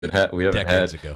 we haven't decades had ago.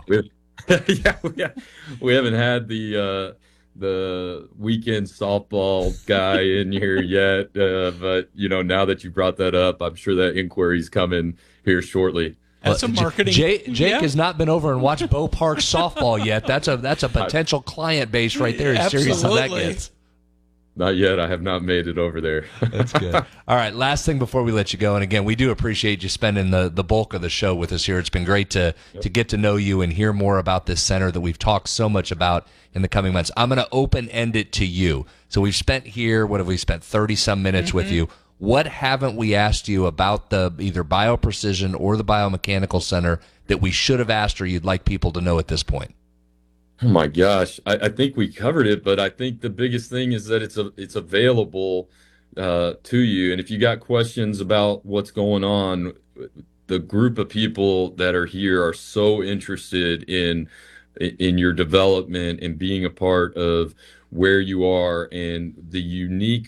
we haven't had the weekend softball guy in here yet. But now that you brought that up, I'm sure that inquiry's coming here shortly. That's a marketing. Jake has not been over and watched Bo Park softball yet. That's a potential client base right there. As serious as that gets. Not yet. I have not made it over there. That's good. All right, last thing before we let you go, and again, we do appreciate you spending the bulk of the show with us here. It's been great to get to know you and hear more about this center that we've talked so much about in the coming months. I'm going to open-end it to you. So we've spent here, what have we spent, 30-some minutes with you. What haven't we asked you about the either BioPrecision or the Biomechanical Center that we should have asked or you'd like people to know at this point? Oh my gosh, I think we covered it, but I think the biggest thing is that it's available to you. And if you got questions about what's going on, the group of people that are here are so interested in your development and being a part of where you are. And the unique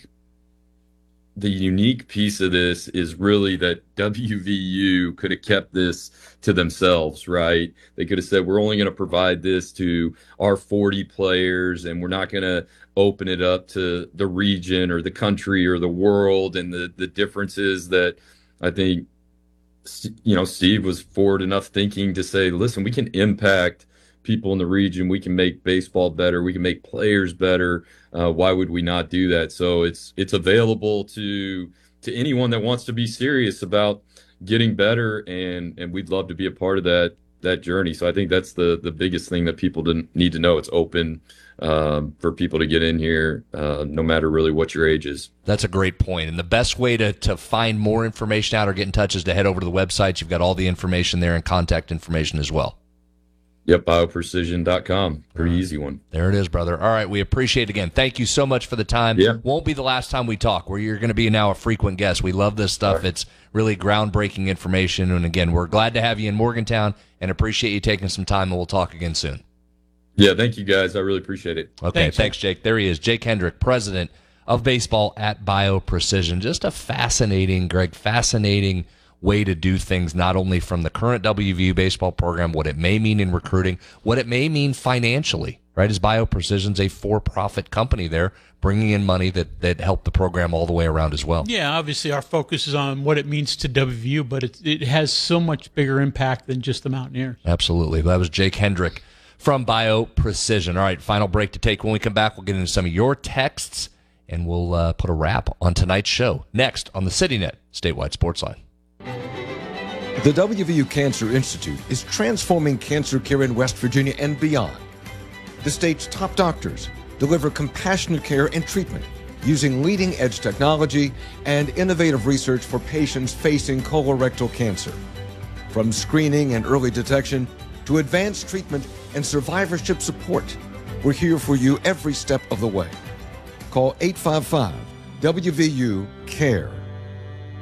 piece of this is really that WVU could have kept this to themselves, right? They could have said, we're only going to provide this to our 40 players, and we're not going to open it up to the region or the country or the world. And the differences that I think, Steve was forward enough thinking to say, listen, we can impact people in the region. We can make baseball better. We can make players better. Why would we not do that? So it's available to anyone that wants to be serious about getting better, and we'd love to be a part of that journey. So I think that's the biggest thing that people need to know. It's open for people to get in here, no matter really what your age is. That's a great point. And the best way to find more information out or get in touch is to head over to the website. You've got all the information there and contact information as well. Yep, bioprecision.com. Pretty easy one. There it is, brother. All right, we appreciate it again. Thank you so much for the time. Yeah. Won't be the last time we talk. You're going to be now a frequent guest. We love this stuff. Right. It's really groundbreaking information. And again, we're glad to have you in Morgantown and appreciate you taking some time, and we'll talk again soon. Yeah, thank you, guys. I really appreciate it. Okay, thanks, Jake. There he is, Jake Hendrick, president of baseball at BioPrecision. Just a fascinating way to do things, not only from the current WVU baseball program, what it may mean in recruiting, what it may mean financially, right? As BioPrecision's a for-profit company there, bringing in money that help the program all the way around as well. Yeah, obviously our focus is on what it means to WVU, but it has so much bigger impact than just the Mountaineers. Absolutely. That was Jake Hendrick from BioPrecision. All right, final break to take. When we come back, we'll get into some of your texts, and we'll put a wrap on tonight's show. Next on the CityNet Statewide Sports Line. The WVU Cancer Institute is transforming cancer care in West Virginia and beyond. The state's top doctors deliver compassionate care and treatment using leading-edge technology and innovative research for patients facing colorectal cancer. From screening and early detection to advanced treatment and survivorship support, we're here for you every step of the way. Call 855-WVU-CARE.